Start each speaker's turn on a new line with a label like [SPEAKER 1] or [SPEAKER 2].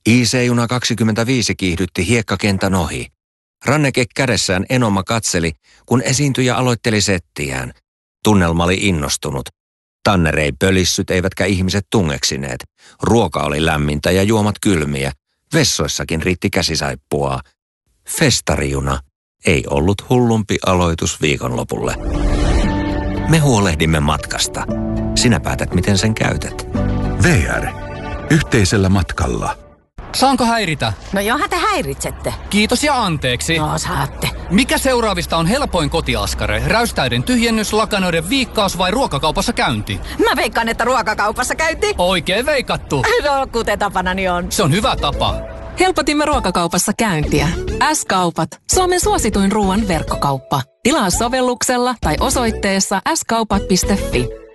[SPEAKER 1] IC-juna 25 kiihdytti hiekkakentän ohi. Ranneke kädessään Enoma katseli, kun esiintyjä aloitteli settiään. Tunnelma oli innostunut. Tanner ei pölissyt eivätkä ihmiset tungeksineet. Ruoka oli lämmintä ja juomat kylmiä. Vessoissakin riitti käsisaippuaa. Festarijuna ei ollut hullumpi aloitus viikonlopulle. Me huolehdimme matkasta. Sinä päätät, miten sen käytät.
[SPEAKER 2] VR. Yhteisellä matkalla.
[SPEAKER 3] Saanko häiritä?
[SPEAKER 4] No johan te häiritsette.
[SPEAKER 3] Kiitos ja anteeksi.
[SPEAKER 4] No saatte.
[SPEAKER 3] Mikä seuraavista on helpoin kotiaskare? Räystäiden tyhjennys, lakanoiden viikkaus vai ruokakaupassa käynti?
[SPEAKER 4] Mä veikkaan, että ruokakaupassa käynti.
[SPEAKER 3] Oikein veikattu.
[SPEAKER 4] No, kuten tapanani on.
[SPEAKER 3] Se on hyvä tapa.
[SPEAKER 5] Helpotimme ruokakaupassa käyntiä. S-kaupat. Suomen suosituin ruoan verkkokauppa. Tilaa sovelluksella tai osoitteessa skaupat.fi.